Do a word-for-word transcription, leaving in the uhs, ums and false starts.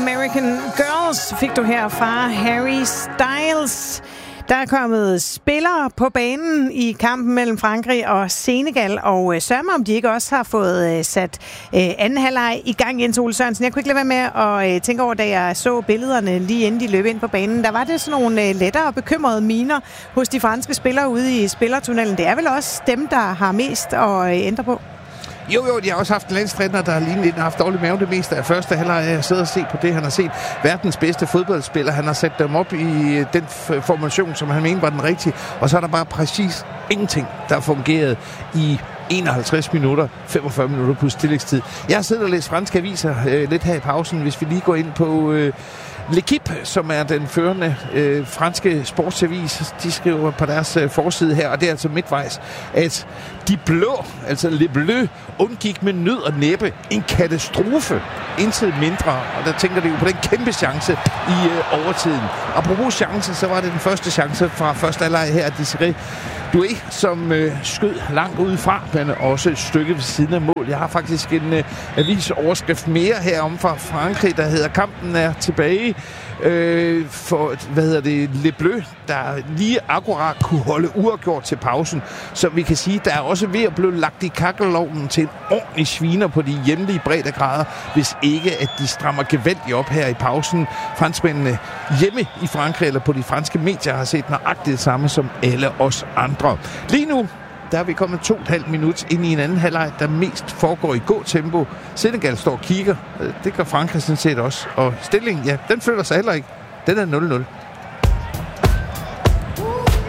American Girls fik du her fra Harry Styles. Der er kommet spillere på banen i kampen mellem Frankrig og Senegal, og sørg mig, om de ikke også har fået sat anden halvleg i gang, Jens Ole Sørensen. Jeg kunne ikke lade være med at tænke over, da jeg så billederne lige inden de løb ind på banen. Der var det sådan nogle lettere og bekymrede miner hos de franske spillere ude i spillertunnelen. Det er vel også dem, der har mest at ændre på? Jo, jo, de har også haft en landstræner, der har lignet lidt haft dårlig mave det meste af første halvleg. Jeg sidder og set på det, han har set verdens bedste fodboldspiller. Han har sat dem op i den formation, som han mener var den rigtige. Og så er der bare præcis ingenting, der har fungeret i enoghalvtreds minutter, femogfyrre minutter på tillægstid. Jeg har siddet og læst franske aviser øh, lidt her i pausen, hvis vi lige går ind på øh, L'Équipe, som er den førende øh, franske sportsavis. De skriver på deres øh, forside her, og det er altså midtvejs, at de blå, altså Les Bleus, undgik med nød og næppe en katastrofe. Intet mindre, og der tænker de jo på den kæmpe chance i øh, overtiden. Apropos chance, så var det den første chance fra første halvleg her, Desiré Doué, som øh, skød langt udefra, men også et stykke ved siden af mål. Jeg har faktisk en øh, avisoverskrift mere herom fra Frankrig, der hedder "Kampen er tilbage" øh, for, hvad hedder det, Les Bleus, der lige akkurat kunne holde uafgjort til pausen. Så vi kan sige, der er også ved at blive lagt i kakkelovnen til en ordentlig sviner på de hjemlige breddegrader, hvis ikke at de strammer gevaldigt op her i pausen. Franskmændene hjemme i Frankrig, eller på de franske medier, har set nøjagtigt det samme som alle os andre. Lige nu, der er vi kommet to og et halvt minut ind i en anden halvleg, der mest foregår i gåtempo. Senegal står og kigger. Det gør Frankrig sådan set også. Og stillingen, ja, den føler sig heller ikke. Den er nul nul.